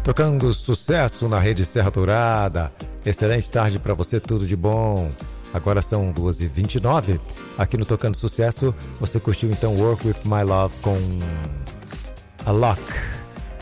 Tocando sucesso na Rede Serra Dourada. Excelente tarde para você, tudo de bom. Agora são 2h29. Aqui no Tocando Sucesso, você curtiu então Work With My Love com Alok.